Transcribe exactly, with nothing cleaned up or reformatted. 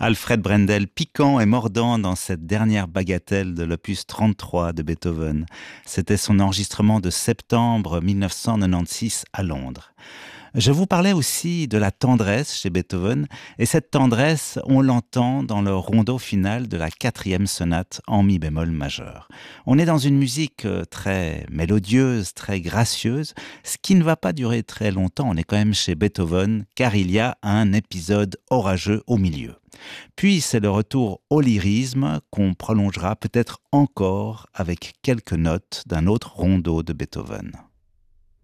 Alfred Brendel, piquant et mordant dans cette dernière bagatelle de l'opus trente-trois de Beethoven. C'était son enregistrement de septembre mille neuf cent quatre-vingt-seize à Londres. Je vous parlais aussi de la tendresse chez Beethoven, et cette tendresse, on l'entend dans le rondo final de la quatrième sonate en mi bémol majeur. On est dans une musique très mélodieuse, très gracieuse, ce qui ne va pas durer très longtemps, on est quand même chez Beethoven, car il y a un épisode orageux au milieu. Puis c'est le retour au lyrisme qu'on prolongera peut-être encore avec quelques notes d'un autre rondo de Beethoven.